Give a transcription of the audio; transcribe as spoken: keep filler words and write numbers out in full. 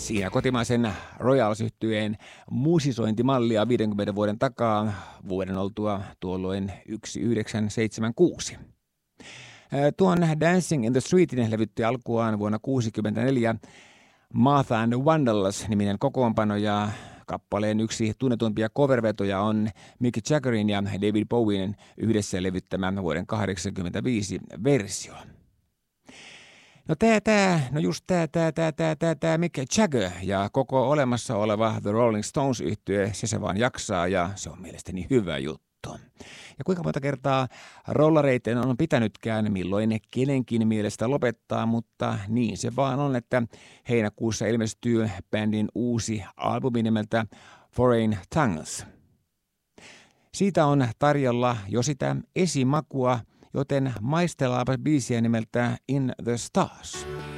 Siinä kotimaisen Royals-yhtyeen musisointimallia viidenkymmenen vuoden takaa, vuoden oltua tuolloin yhdeksäntoistaseiitsemänkymmentäkuusi. Tuon Dancing in the Streetin levytti alkuaan vuonna tuhatyhdeksänsataakuusikymmentäneljä Martha and the Vandellas-niminen kokoonpano, ja kappaleen yksi tunnetuimpia covervetoja on Mick Jaggerin ja David Bowien yhdessä levyttämä vuoden kahdeksankymmentäviisi versio. No tää, tää, no just tää, tää, tää, tää, tää, tää Mick Jagger ja koko olemassa oleva The Rolling Stones-yhtye, se se vaan jaksaa ja se on mielestäni hyvä juttu. Ja kuinka monta kertaa rollareiden on pitänytkään milloin kenenkin mielestä lopettaa, mutta niin se vaan on, että heinäkuussa ilmestyy bändin uusi albumi nimeltä Foreign Tongues. Siitä on tarjolla jo sitä esimakua, joten maistellaanpa biisiä nimeltä In the Stars.